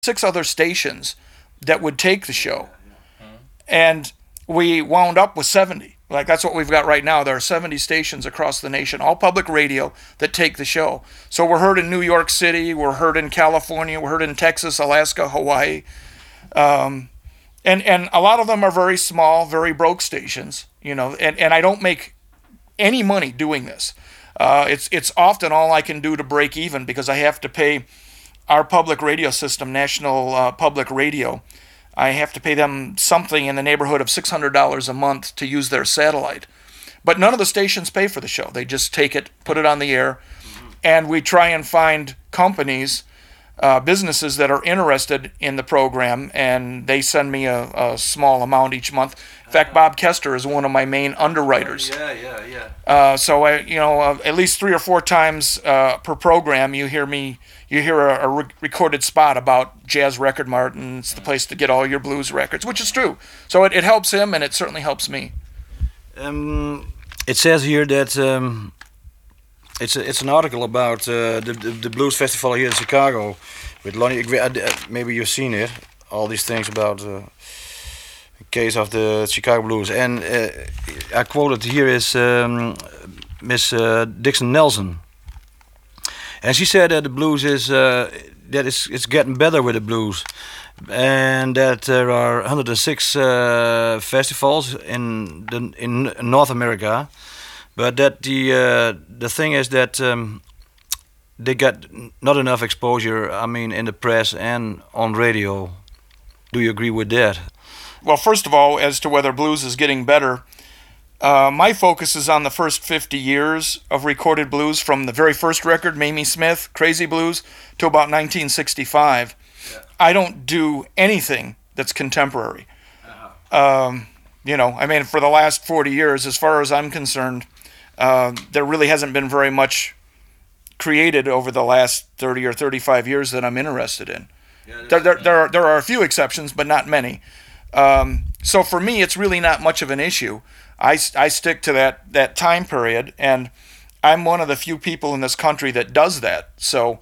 6 other stations that would take the show. And we wound up with 70. Like, that's what we've got right now. There are 70 stations across the nation, all public radio, that take the show. So we're heard in New York City, we're heard in California, we're heard in Texas, Alaska, Hawaii. And a lot of them are very small, very broke stations, you know, and I don't make any money doing this. It's often all I can do to break even, because I have to pay our public radio system, National Public Radio. I have to pay them something in the neighborhood of $600 a month to use their satellite. But none of the stations pay for the show. They just take it, put it on the air, and we try and find companies, businesses that are interested in the program, and they send me a small amount each month. In fact, Bob Kester is one of my main underwriters. So at least 3 or 4 times per program, you hear a recorded spot about Jazz Record Mart, and it's the place to get all your blues records, which is true. So it helps him, and it certainly helps me. It says here that it's an article about the blues festival here in Chicago with Lonnie. Maybe you've seen it. All these things about the case of the Chicago blues, and I quoted here is Miss Dixon Nelson. And she said that the blues is it's getting better with the blues, and that there are 106 festivals in North America, but that the thing is that they get not enough exposure. I mean, in the press and on radio. Do you agree with that? Well, first of all, as to whether blues is getting better, my focus is on the first 50 years of recorded blues, from the very first record, Mamie Smith, Crazy Blues, to about 1965. Yeah. I don't do anything that's contemporary. For the last 40 years, as far as I'm concerned, there really hasn't been very much created over the last 30 or 35 years that I'm interested in. Yeah, there are a few exceptions, but not many. So for me, it's really not much of an issue. I stick to that time period, and I'm one of the few people in this country that does that. So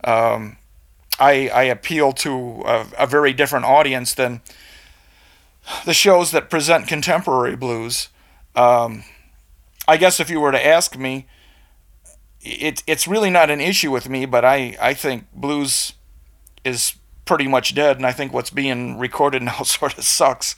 I appeal to a very different audience than the shows that present contemporary blues. I guess if you were to ask me, it's really not an issue with me, but I think blues is pretty much dead, and I think what's being recorded now sort of sucks.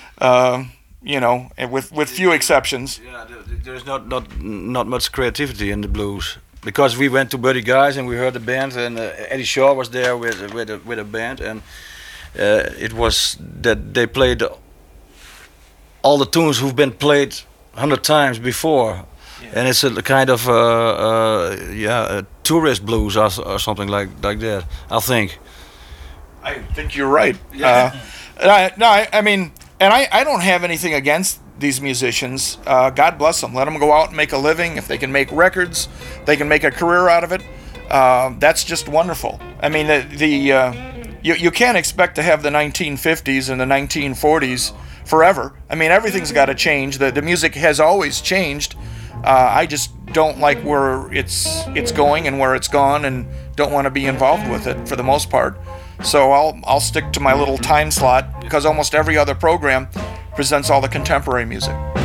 With few exceptions. Yeah, there's not much creativity in the blues, because we went to Buddy Guy's and we heard the band, and Eddie Shaw was there with a band, and it was that they played all the tunes who've been played 100 times before, and it's a kind of a tourist blues or something like that. I think you're right. I mean. And I don't have anything against these musicians. God bless them. Let them go out and make a living. If they can make records, they can make a career out of it. That's just wonderful. I mean, you can't expect to have the 1950s and the 1940s forever. I mean, everything's got to change. The music has always changed. I just don't like where it's going and where it's gone, and don't want to be involved with it for the most part. So I'll stick to my little time slot, because almost every other program presents all the contemporary music.